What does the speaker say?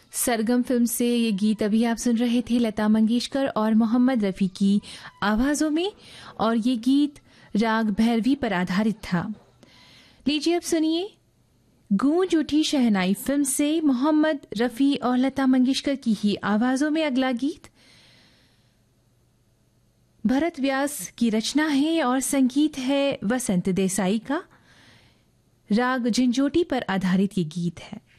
सरगम film से ये गीत अभी आप सुन रहे थे, लता मंगेशकर और मोहम्मद रफ़ी की आवाज़ों में, और ये गीत राग भैरवी पर आधारित था। लीजिए अब सुनिए गूंज उठी शहनाई फिल्म से मोहम्मद रफ़ी और लता मंगेशकर की ही आवाज़ों में अगला गीत। भरत व्यास की रचना है और संगीत है वसंत देसाई का। राग झंझोटी पर आधारित ये गीत है।